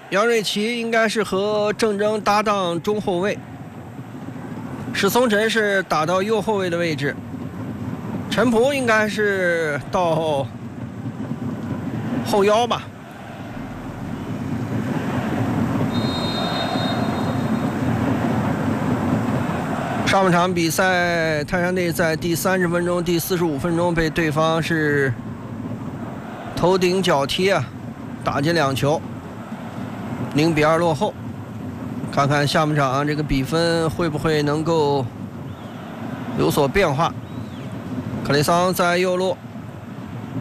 杨瑞奇应该是和郑铮搭档中后卫，史松辰是打到右后卫的位置，陈璞应该是到后腰吧。上半场比赛，泰山队在第30分钟、第45分钟被对方是头顶脚踢啊，打进2球，0比2落后。看看下半场这个比分会不会能够有所变化。克雷桑在右路